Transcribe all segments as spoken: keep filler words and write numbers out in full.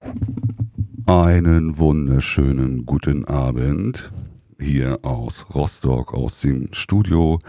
Einen wunderschönen guten Abend hier aus Rostock, aus dem Studio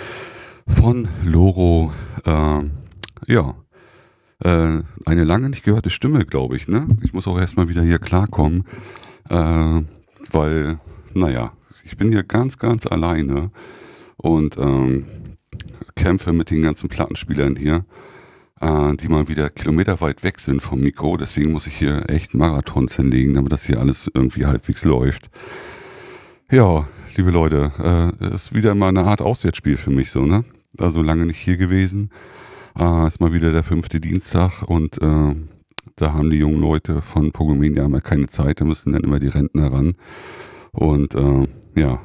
von Loro. Äh, ja, äh, eine lange nicht gehörte Stimme, glaube ich, ne? Ich muss auch erstmal wieder hier klarkommen, äh, weil, naja, ich bin hier ganz, ganz alleine und ähm, kämpfe mit den ganzen Plattenspielern hier, äh, die mal wieder kilometerweit weg sind vom Mikro. Deswegen muss ich hier echt Marathons hinlegen, damit das hier alles irgendwie halbwegs läuft. Ja, liebe Leute, äh, ist wieder mal eine Art Auswärtsspiel für mich so, ne? Also lange nicht hier gewesen. Äh, ist mal wieder der fünfte Dienstag und äh, da haben die jungen Leute von Pogomenia immer keine Zeit, da müssen dann immer die Rentner ran. Und äh, ja,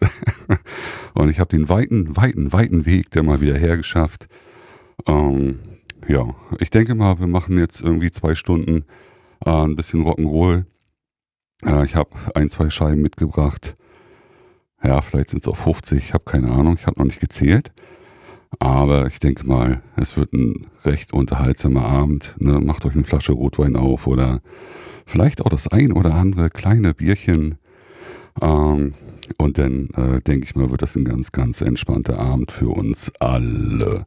und ich habe den weiten, weiten, weiten Weg der mal wieder hergeschafft. Ähm, ja, ich denke mal, wir machen jetzt irgendwie zwei Stunden äh, ein bisschen Rock'n'Roll. Äh, ich habe ein, zwei Scheiben mitgebracht. Ja, vielleicht sind es auch fünfzig, ich habe keine Ahnung, ich habe noch nicht gezählt. Aber ich denke mal, es wird ein recht unterhaltsamer Abend. Ne? Macht euch eine Flasche Rotwein auf oder vielleicht auch das ein oder andere kleine Bierchen. Ähm, und dann äh, denke ich mal, wird das ein ganz, ganz entspannter Abend für uns alle.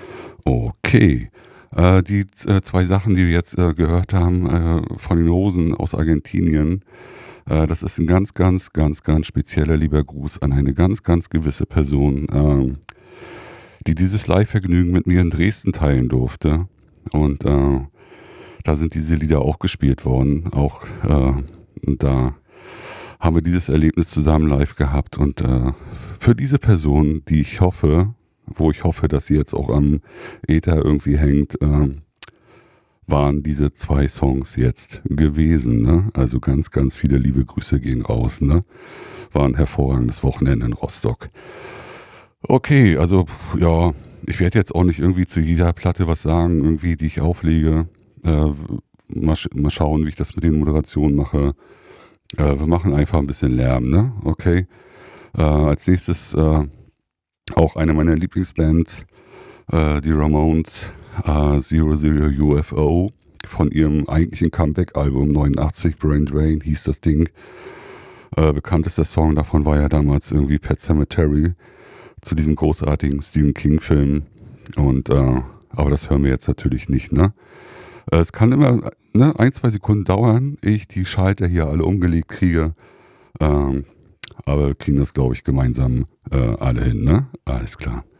Okay. Äh, die äh, zwei Sachen, die wir jetzt äh, gehört haben äh, von den Rosen aus Argentinien, äh, das ist ein ganz, ganz, ganz, ganz spezieller lieber Gruß an eine ganz, ganz gewisse Person, äh, die dieses Live-Vergnügen mit mir in Dresden teilen durfte. Und äh, da sind diese Lieder auch gespielt worden. Auch äh, und da haben wir dieses Erlebnis zusammen live gehabt. Und äh, für diese Person, die ich hoffe, wo ich hoffe, dass sie jetzt auch am Äther irgendwie hängt, äh, waren diese zwei Songs jetzt gewesen. Ne? Also ganz, ganz viele liebe Grüße gehen raus. Ne? War ein hervorragendes Wochenende in Rostock. Okay, also ja, ich werde jetzt auch nicht irgendwie zu jeder Platte was sagen, irgendwie, die ich auflege. Äh, mal, sch- mal schauen, wie ich das mit den Moderationen mache. Äh, wir machen einfach ein bisschen Lärm, ne? Okay. Äh, als nächstes äh, auch eine meiner Lieblingsbands, äh, die Ramones, äh, Zero Zero U F O, von ihrem eigentlichen Comeback-Album neunundachtzig, Brain Drain hieß das Ding. Äh, bekanntester Song davon war ja damals irgendwie Pet Sematary, zu diesem großartigen Stephen King-Film. Und äh, aber das hören wir jetzt natürlich nicht, ne? Äh, es kann immer ne, ein, zwei Sekunden dauern, ehe ich die Schalter hier alle umgelegt kriege. Ähm, aber wir kriegen das, glaube ich, gemeinsam äh, alle hin, ne? Alles klar.